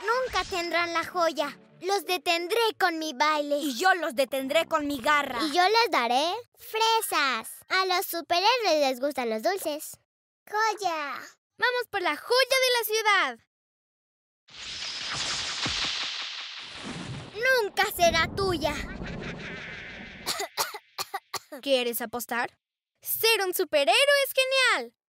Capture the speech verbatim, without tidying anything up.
nunca tendrán la joya. Los detendré con mi baile. Y yo los detendré con mi garra. Y yo les daré fresas. A los superhéroes les gustan los dulces. ¡Joya! ¡Vamos por la joya de la ciudad! Nunca será tuya. ¿Quieres apostar? Ser un superhéroe es genial.